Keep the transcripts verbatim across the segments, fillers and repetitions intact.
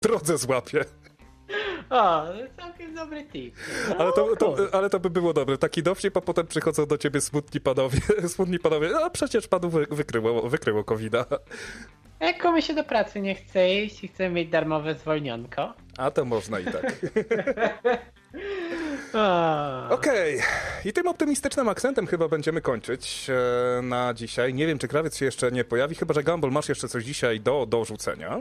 drodze złapie. O, całkiem dobry tip. No, ale, to, to, ale to by było dobre. Taki dowcip, a potem przychodzą do ciebie smutni panowie. Smutni panowie, a przecież panu wy, wykryło, wykryło kowida. Jak komuś się do pracy nie chce iść i chce mieć darmowe zwolnionko. A to można i tak. Okej. Okay. I tym optymistycznym akcentem chyba będziemy kończyć e, na dzisiaj. Nie wiem, czy krawiec się jeszcze nie pojawi, chyba że Gumball, masz jeszcze coś dzisiaj do, do rzucenia.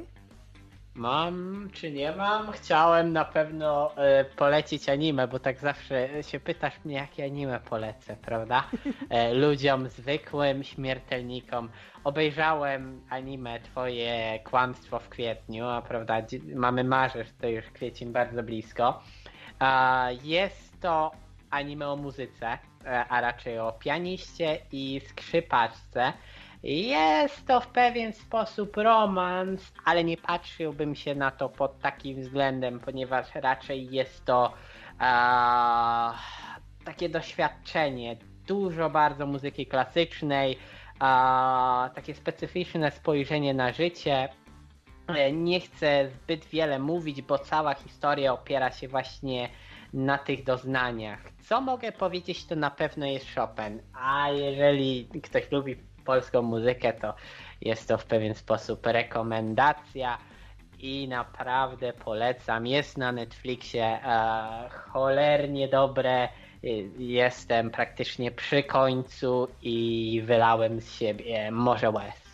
Mam czy nie mam? Chciałem na pewno e, polecić anime, bo tak zawsze się pytasz mnie, jakie anime polecę, prawda? E, ludziom zwykłym, śmiertelnikom. Obejrzałem anime Twoje kłamstwo w kwietniu, a prawda, mamy marzec, to już kwiecień bardzo blisko. E, jest to anime o muzyce, e, a raczej o pianiście i skrzypaczce. Jest to w pewien sposób romans, ale nie patrzyłbym się na to pod takim względem, ponieważ raczej jest to e, takie doświadczenie, dużo bardzo muzyki klasycznej, e, takie specyficzne spojrzenie na życie. Nie chcę zbyt wiele mówić, bo cała historia opiera się właśnie na tych doznaniach. Co mogę powiedzieć, to na pewno jest Chopin, a jeżeli ktoś lubi polską muzykę, to jest to w pewien sposób rekomendacja i naprawdę polecam. Jest na Netflixie, e, cholernie dobre. Jestem praktycznie przy końcu i wylałem z siebie morze łez.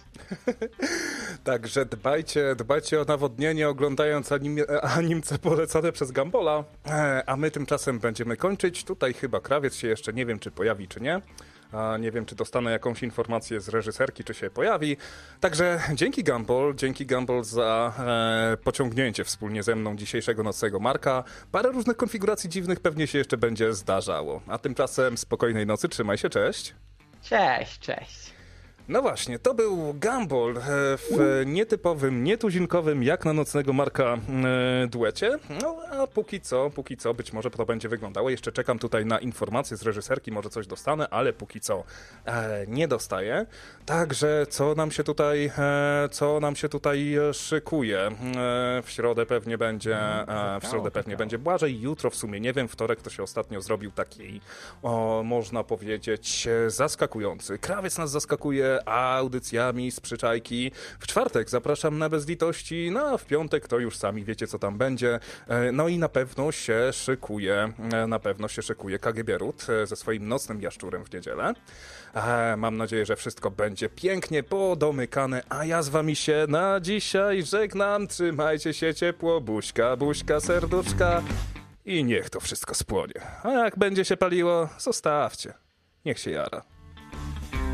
Także dbajcie, dbajcie o nawodnienie, oglądając anim, animce polecane przez Gumballa. A my tymczasem będziemy kończyć. Tutaj chyba krawiec się jeszcze nie wiem, czy pojawi, czy nie. A nie wiem, czy dostanę jakąś informację z reżyserki, czy się pojawi. Także dzięki Gumball, dzięki Gumball za e, pociągnięcie wspólnie ze mną dzisiejszego nocnego Marka. Parę różnych konfiguracji dziwnych pewnie się jeszcze będzie zdarzało. A tymczasem spokojnej nocy, trzymaj się, cześć. Cześć, cześć. No właśnie, to był Gumball w nietypowym, nietuzinkowym, jak na nocnego Marka duecie. No a póki co, póki co, być może to będzie wyglądało. Jeszcze czekam tutaj na informacje z reżyserki, może coś dostanę, ale póki co e, nie dostaję. Także co nam się tutaj, e, co nam się tutaj szykuje? E, w środę pewnie będzie, e, w środę pewnie będzie Błażej, jutro w sumie nie wiem, wtorek to się ostatnio zrobił taki, o, można powiedzieć, zaskakujący. Krawiec nas zaskakuje audycjami z przyczajki. W czwartek zapraszam na Bez Litości, no a w piątek to już sami wiecie, co tam będzie. No i na pewno się szykuje, na pewno się szykuje K G B Ród ze swoim nocnym jaszczurem w niedzielę. Mam nadzieję, że wszystko będzie pięknie podomykane, a ja z wami się na dzisiaj żegnam. Trzymajcie się ciepło, buźka, buźka, serduszka i niech to wszystko spłonie. A jak będzie się paliło, zostawcie. Niech się jara.